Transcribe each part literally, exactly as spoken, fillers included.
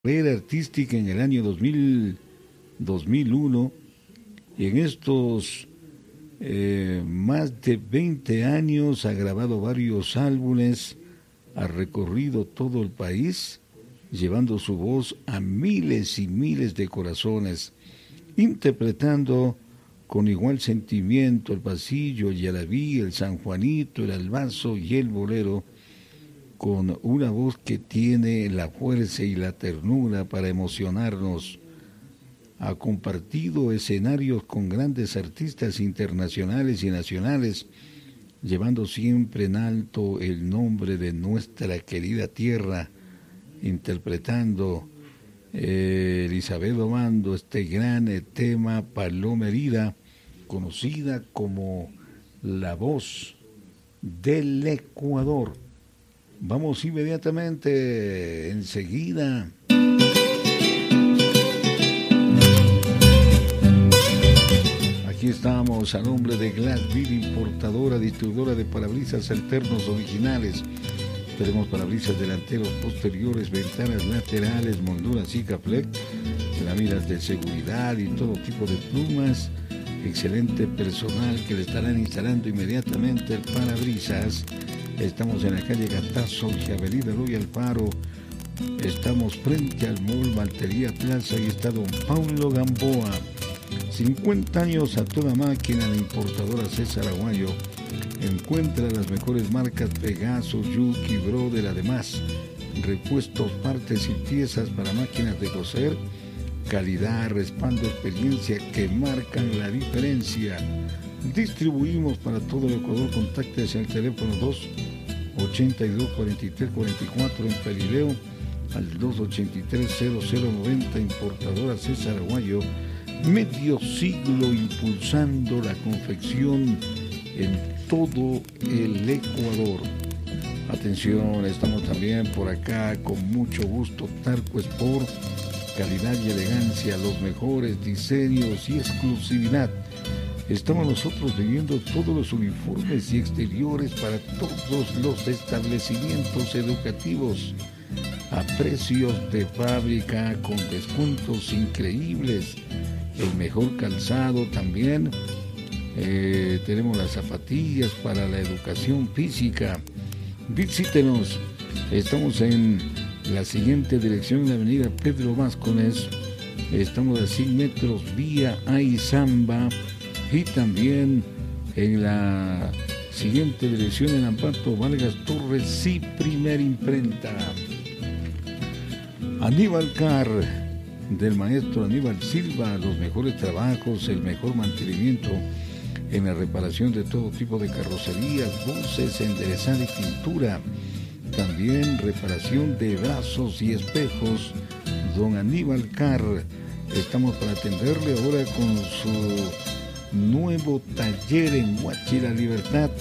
carrera artística en el año dos mil, dos mil uno y en estos eh, más de veinte años ha grabado varios álbumes, ha recorrido todo el país, llevando su voz a miles y miles de corazones, interpretando con igual sentimiento el pasillo, el yarabí, el San Juanito, el albazo y el bolero, con una voz que tiene la fuerza y la ternura para emocionarnos. Ha compartido escenarios con grandes artistas internacionales y nacionales, llevando siempre en alto el nombre de nuestra querida tierra, interpretando eh, Elizabeth Obando este gran eh, tema Paloma Herida, conocida como la voz del Ecuador. Vamos inmediatamente, enseguida. Aquí estamos a nombre de Glassville, importadora, distribuidora de parabrisas alternos originales. Tenemos parabrisas delanteros, posteriores, ventanas laterales, molduras Sikaflex, láminas de seguridad y todo tipo de plumas. Excelente personal que le estarán instalando inmediatamente el parabrisas. Estamos en la calle Gatazo y Avenida Eloy Alfaro. Estamos frente al Mall Maltería Plaza y está Don Paulo Gamboa. cincuenta años a toda máquina de importadora César Aguayo. Encuentra las mejores marcas Pegasus, Yuki, Brother, además repuestos, partes y piezas para máquinas de coser. Calidad, respaldo, experiencia que marcan la diferencia. Distribuimos para todo el Ecuador. Contáctese al teléfono dos ochenta y dos, cuarenta y tres cuarenta y cuatro en Pelileo, al dos ochenta y tres, cero cero noventa, importadora César Aguayo. Medio siglo impulsando la confección en todo el Ecuador. Atención, estamos también por acá con mucho gusto. Tarco Sport, calidad y elegancia, los mejores diseños y exclusividad. Estamos nosotros vendiendo todos los uniformes y exteriores para todos los establecimientos educativos a precios de fábrica con descuentos increíbles. El mejor calzado también. Eh, tenemos las zapatillas para la educación física. Visítenos. Estamos en la siguiente dirección, en la avenida Pedro Vázquez. Estamos a cien metros vía Aizamba. Y también en la siguiente dirección, en Amparo Vargas Torres, sí, Primer Imprenta. Aníbal Car, del maestro Aníbal Silva, los mejores trabajos, el mejor mantenimiento en la reparación de todo tipo de carrocerías, buses, enderezada y pintura. También reparación de brazos y espejos. Don Aníbal Car, estamos para atenderle ahora con su nuevo taller en Huachira Libertad,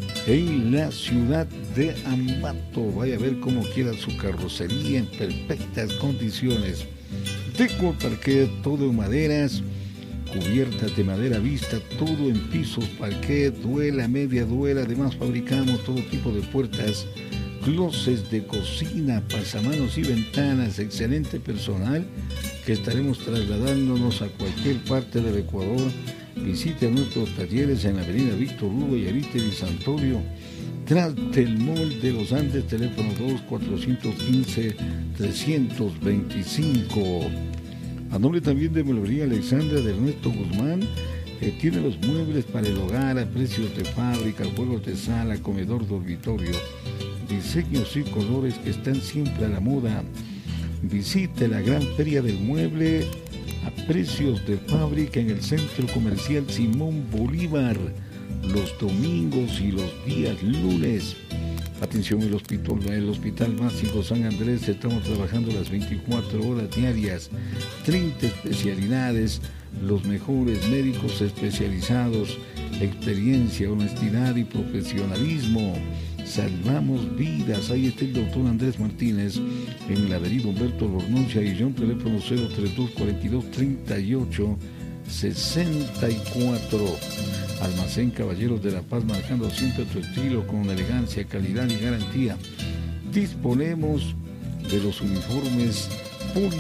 en la ciudad de Ambato. Vaya a ver cómo queda su carrocería en perfectas condiciones. Deco parquet, todo en maderas, cubiertas de madera vista, todo en pisos, parquet, duela, media duela. Además fabricamos todo tipo de puertas, closets de cocina, pasamanos y ventanas. Excelente personal que estaremos trasladándonos a cualquier parte del Ecuador. Visite nuestros talleres en la avenida Víctor Hugo y Arístegui Santorio, tras del Mall de los Andes, teléfono dos cuatrocientos quince, trescientos veinticinco. A nombre también de Mueblería Alexandra de Ernesto Guzmán, eh, tiene los muebles para el hogar a precios de fábrica, juegos de sala, comedor, dormitorio, diseños y colores que están siempre a la moda. Visite la gran feria del mueble a precios de fábrica en el Centro Comercial Simón Bolívar, los domingos y los días lunes. Atención, el hospital, el Hospital Básico San Andrés, estamos trabajando las veinticuatro horas diarias, treinta especialidades, los mejores médicos especializados, experiencia, honestidad y profesionalismo. Salvamos vidas. Ahí está el doctor Andrés Martínez en la avenida Humberto Albornoz y Aguillón, teléfono cero treinta y dos, cuarenta y dos, treinta y ocho, sesenta y cuatro. Almacén Caballeros de la Paz, marcando siempre tu estilo con elegancia, calidad y garantía. Disponemos de los uniformes punto